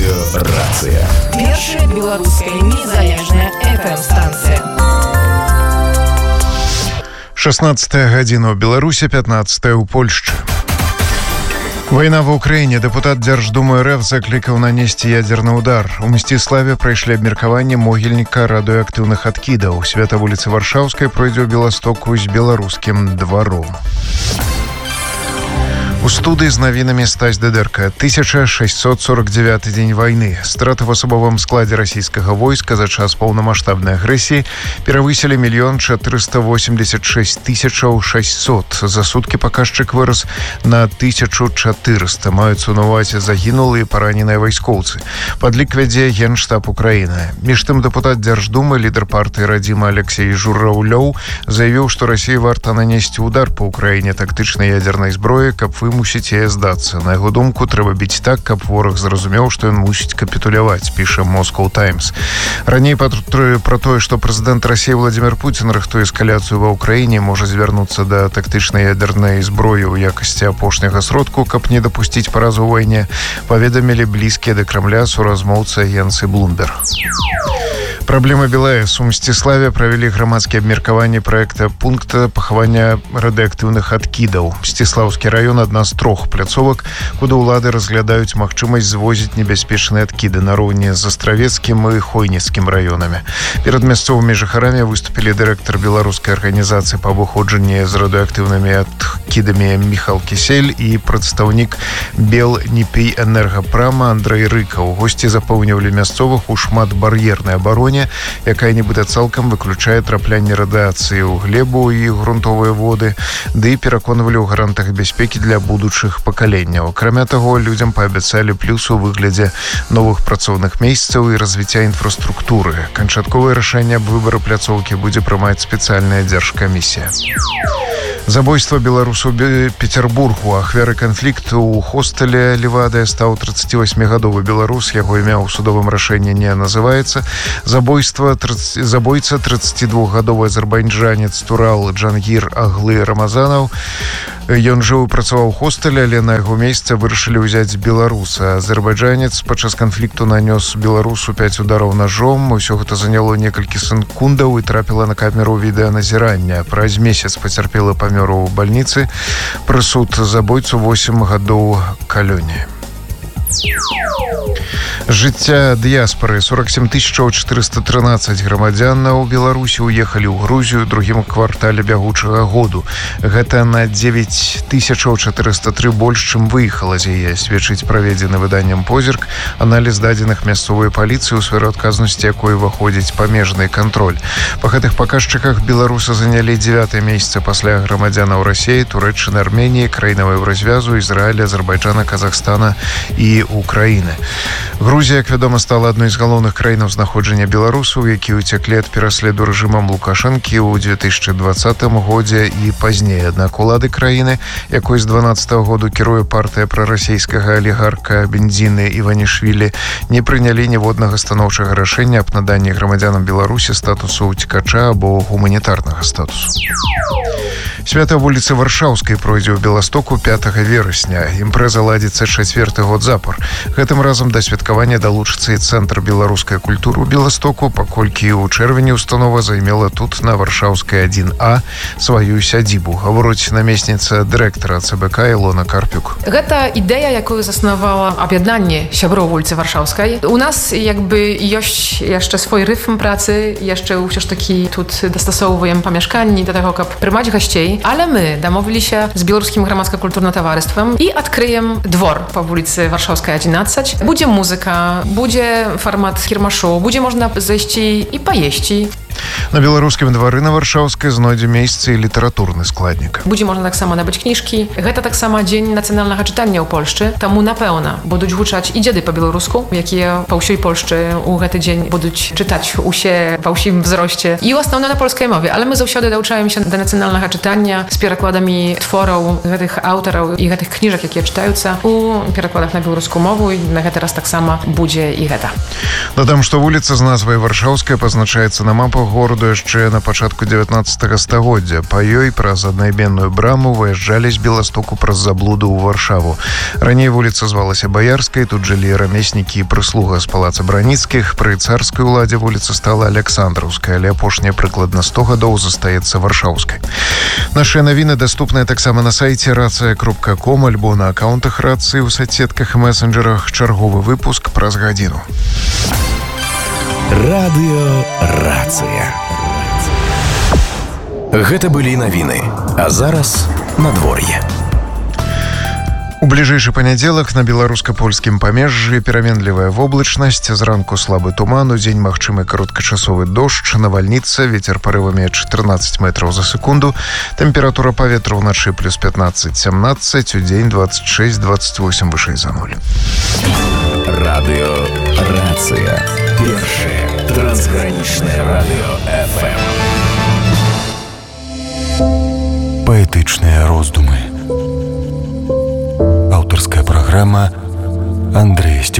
Меліёрацыя. Першая беларуская незалежная FM-станцыя. 16 гадзіна ў Беларусі, 15 ў Польшчы. Вайна ва ўкраіне. Дэпутат Дзярждумы РФ заклікаў нанесці ядзерны ўдар. У Мсціславе прайшлі абмеркаванне могільніка радыеактыўных адкідаў. Свята вуліцы Варшаўскай пройдзе ў Беластоку з беларускім дваром. У студыі з навінамі Стась Дедерка. 1649 дзень вайны. Страты в асабовым складзе расійскага войска за час паўнамаштабнай агрэсіі перавысілі 1 486 600. За суткі паказчык вырас на 1400. Маюцца на ўвазе загінулыя і параненыя вайскоўцы. Падлік вядзе Генштаб Украіны. Між тым дэпутат Дзярждумы, лідар партыі «Радзіма» Алексей Жураўлёў заявіў, што Расіі варта нанесці ўдар па ўкраіне тактычнай ядзернай зброі, каб вымусіць яе здацца. На яго думку, трэба біць так, каб вораг зразумеў, што ён мусіць капітуляваць, піша Moscow Times. Раней пра тое, што прэзідэнт Расіі Владзімір Пуцін рыхтуе эскаляцыю ва ўкраіне, можа звярнуцца да тактычнай ядернай зброі ў якасці апошняга сродку, каб не дапусціць паразу ў вайне, паведамілі блізкія да Крамля суразмоўцы агенцыі Bloomberg. Праблема БелАЭС. У Мсціславе правялі грамадскія абмеркаванні праекта пункта пахавання радыеактыўных адкідаў. Мсціслаўскі раён адна з 3 пляцовак, куды ўлады разглядаюць магчымасць звозіць небяспечныя адкіды нароўні з астравецкім і хойніцкім раёнамі. Перад мясцовымі жыхарамі выступілі дырэктар беларускай арганізацыі па абыходжанні з радыеактыўнымі адкідамі Міхал Кісель і прадстаўнік Белніпейэнергапрама Андрэй Рыкаў. Госці запэўнівалі мясцовых у шматбар'ернай абароне, якая нібыта цалкам выключае траплянне радыацыі ў глебу і грунтовыя воды, ды пераконвалі ў гарантах бяспекі для будучых пакаленняў. Акрамя таго, людзям паабяцалі плюс у выглядзе новых працоўных месцаў і развіцця інфраструктуры. Канчатковае рашэнне аб выбары пляцоўкі будзе прымаць спецыяльная дзяржкамісія. Забойства беларусу ў Петербургу. Ахвяры канфлікту ў хостэле Левадыя стаў 38-гадовы беларус. Яго імя ў судовым рашэнні не называецца. Забойца 32-гадовы азербайджанец Турал Джангір Аглы Рамазанаў. Ён жыў і працаваў у хостэле, але на яго месца вырашылі ўзяць беларуса. Азербайджанец падчас канфлікту нанёс беларусу 5 удараў ножом. Усё гэта заняло некалькі секундаў і трапіла на камеру відэаназірання. Праз месяц пацярпелы памёр у бальніцы. Прысуд забойцу 8 гадоў калоніі. Жыцця дыяспары. 47 413 грамадзян у Беларусі уехалі ў Грузію ў другім квартале бягучага году. Гэта на 9403 больш, чым выехала з яе, сведчыць праведзены выданнем «Позірк» аналіз дадзеных мясцовай паліцыі, у сферу адказнасці якой выходзіць памежны кантроль. Па гэтых паказчыках беларусы занялі 9-е месца пасля грамадзянаў Расіі, Турэччыны, Арменіі, краінаў Еўразвязу, Ізраіля, Азербайджана, Казахстана і Украіны. Грузія, як вядома, стала адной з галоўных краінаў знаходжання беларусаў, якія ўцяклі ад пераследу рэжымам Лукашэнкі ў 2020 годзе і пазней. Аднак улады краіны, якой з 12-го году кіруе партыя прарасійскага алігарха Бензіны Іванішвілі, не прынялі ніводнага станоўчага рашэння аб наданні грамадзянам Беларусі статусу ўцекача або гуманітарнага статусу. Свята вуліцы Варшаўскай пройдзе ў Беластоку 5 верасня. Імпрэза ладзіцца 4-й год запар. Гэтым разам да святкавання далучыцца і цэнтр беларускай культуры ў Беластоку, паколькі ў чэрвені установа займела тут на Варшаўскай 1А сваю сядзібу. Гаворыць намесніца дырэктара ЦБК Ілона Карпюк. Гэта ідэя, якую заснавала аб'яднанне сяброў вуліцы Варшаўскай. У нас ёсць яшчэ свой рытм працы, яшчэ ўсё ж такі тут дастасоўваем памяшканні да таго, каб прымаць гасцей, ale my domówili się z Białoruskim Gromadsko-Kulturnym Towarzystwem i odkryjem dwór po ulicy Warszawskiej 11. Będzie muzyka, będzie format kiermaszu, będzie można zejść i pojeść. На беларускім двары на Варшаўскай знойдзе месца і літаратурны складнік. Будзе можна таксама набыць кніжкі. Гэта таксама дзень нацыянальнага чытання ў Польшчы. Таму, напэўна, будуць гучаць і дзеды па-беларуску, якія па ўсёй Польшчы ў гэты дзень будуць чытаць усе ва ўсім взросце. І ў асноўным на польскай мове. Але мы заўсёды далучаемся да нацыянальнага чытання з перакладамі твораў гэтых аўтараў і гэтых кніжак, якія чытаюцца у перакладах на беларускую мову. І на гэты раз таксама будзе і гэта. Дадам, што вуліца з назвай Варшаўская пазначаецца на мапах гораду яшчэ на пачатку 19 стагоддзя. Па ёй праз аднайменную браму выязджалі з Беластоку праз заблуду ў Варшаву. Раней вуліца звалася Баярскай, тут жылі рамеснікі і прыслуга з палаца Браніцкіх. Пры царскай уладзе вуліца стала Александраўскай, але апошнія прыкладна 100 гадоў застаецца Варшаўскай. Нашыя навіны даступныя таксама на сайце racia.com альбо на аккаунтах рацыі ў соцсетках і месенджерах. Чарговы выпуск праз гадзіну. Радыё Рацыя. Гэта былі навіны. А зараз надвор'е. У бліжэйшы панядзелак на беларуска-польскім памежжы пераменлівая воблачнасць, зранку слабы туман, удзень магчымы кароткачасовы дождж, навальніца, вецер парывамі 14 метраў за секунду, тэмпература паветра ўначы плюс 15-17, удзень 26-28 вышэй за 0. Радыё Рацыя. Першае трансгранічнае радыё FM. Паэтычныя роздумы. Аўтарская праграма Андрэя Сцепанова.